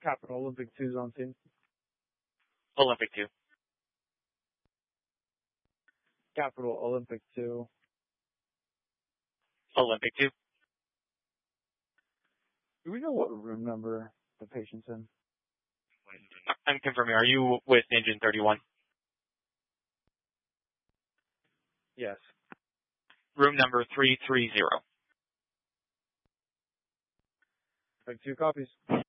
Capital Olympic 2's on scene. Olympic 2. Capital Olympic 2. Olympic 2. Do we know what room number the patient's in? I'm confirming. Are you with Engine 31? Yes. Room number 330. Like 2 copies.